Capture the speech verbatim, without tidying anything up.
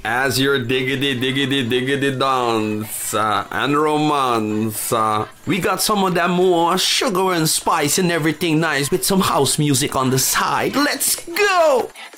as your diggity diggity diggity dance uh, and romance. Uh, we got some of that more sugar and spice and everything nice with some house music on the side. Let's go!